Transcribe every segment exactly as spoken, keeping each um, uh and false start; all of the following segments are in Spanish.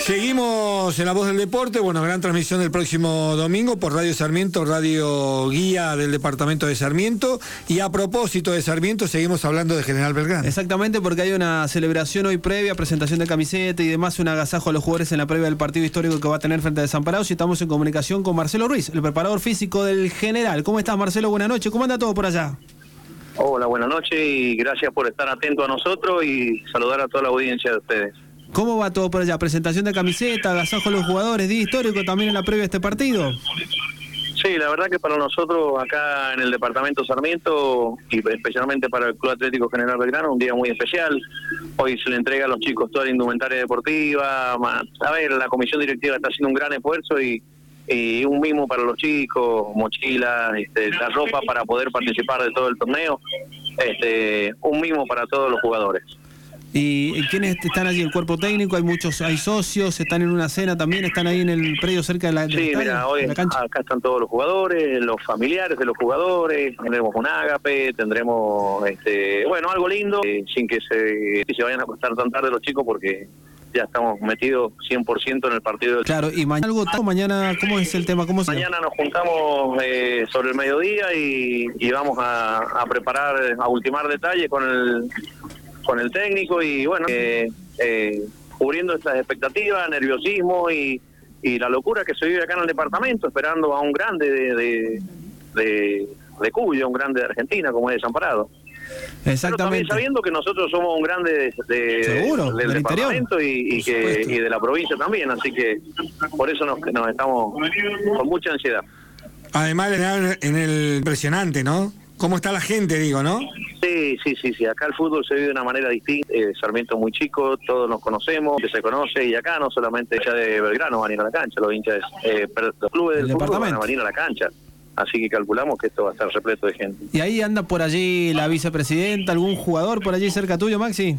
Seguimos en La Voz del Deporte, bueno, gran transmisión el próximo domingo por Radio Sarmiento, radio guía del departamento de Sarmiento. Y a propósito de Sarmiento, seguimos hablando de General Belgrano. Exactamente, porque hay una celebración hoy previa, presentación de camiseta y demás, un agasajo a los jugadores en la previa del partido histórico que va a tener frente a Desamparados. Y estamos en comunicación con Marcelo Ruiz, el preparador físico del General. ¿Cómo estás, Marcelo? Buenas noches, ¿cómo anda todo por allá? Hola, buenas noches y gracias por estar atento a nosotros y saludar a toda la audiencia de ustedes. ¿Cómo va todo por allá? ¿Presentación de camiseta, agasajo a los jugadores, día histórico también en la previa de este partido? Sí, la verdad que para nosotros acá en el departamento Sarmiento y especialmente para el Club Atlético General Belgrano, un día muy especial. Hoy se le entrega a los chicos toda la indumentaria deportiva. A ver, la comisión directiva está haciendo un gran esfuerzo y, y un mimo para los chicos, mochilas, este, la ropa para poder participar de todo el torneo, este, un mimo para todos los jugadores. ¿Y quiénes están allí? ¿El cuerpo técnico? ¿Hay muchos, hay socios? ¿Están en una cena también? ¿Están ahí en el predio cerca de la, del sí, estadio, mira, hoy la cancha? Acá están todos los jugadores, los familiares de los jugadores, tendremos un ágape, tendremos, este, bueno, algo lindo, eh, sin que se, que se vayan a acostar tan tarde los chicos porque ya estamos metidos cien por ciento en el partido. Del... Claro, y mañana, algo, mañana ¿cómo es el tema? ¿Cómo se... Mañana nos juntamos eh, sobre el mediodía y, y vamos a, a preparar, a ultimar detalles con el... con el técnico y bueno, eh, eh, cubriendo estas expectativas, nerviosismo y, y la locura que se vive acá en el departamento, esperando a un grande de, de, de, de Cuyo, un grande de Argentina como es Desamparados. Exactamente. Pero también sabiendo que nosotros somos un grande de, de, ¿Seguro? del, del departamento y, y, que, y de la provincia también, así que por eso nos, nos estamos con mucha ansiedad. Además, en el impresionante, ¿no? ¿Cómo está la gente, digo, no? Sí, sí, sí, sí. Acá el fútbol se vive de una manera distinta. Eh, Sarmiento es muy chico, todos nos conocemos, que se conoce, y acá no solamente ya de Belgrano van a ir a la cancha, los hinchas, eh, los clubes del fútbol van a venir a la cancha. Así que calculamos que esto va a estar repleto de gente. ¿Y ahí anda por allí la vicepresidenta, algún jugador por allí cerca tuyo, Maxi?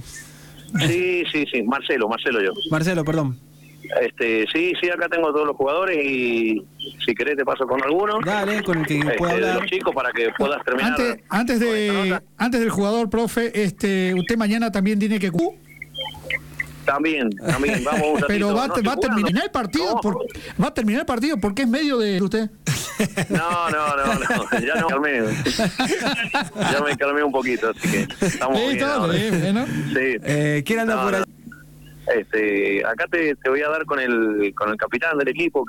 Sí, sí, sí. Marcelo, Marcelo yo. Marcelo, perdón. Este, sí, sí, acá tengo todos los jugadores y si querés te paso con alguno. Dale, con el que este, pueda hablar. De los chicos para que puedas terminar. Antes, antes de antes del jugador, profe, este, usted mañana también tiene que... También, también, vamos un ratito. Pero va, no, va a terminar el partido, por, va a terminar el partido porque es medio de usted. No, no, no, no, ya no calmé. Ya me calmé un poquito, así que estamos sí, bien todo ahora. bien, ¿no? Sí. Eh, ¿Quién anda no, por allí? no. Este, acá te, te voy a dar con el con el capitán del equipo.